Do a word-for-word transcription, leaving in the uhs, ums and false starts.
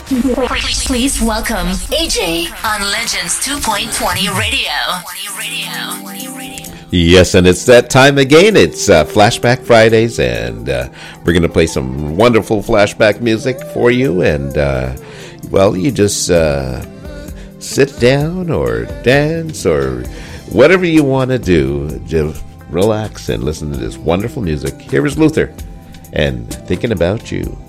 Please welcome A J on Legends two point twenty Radio. Yes, and it's that time again. It's uh, Flashback Fridays, and uh, we're going to play some wonderful flashback music for you. And, uh, well, you just uh, sit down or dance or whatever you want to do. Just relax and listen to this wonderful music. Here is Luther and Thinking About You.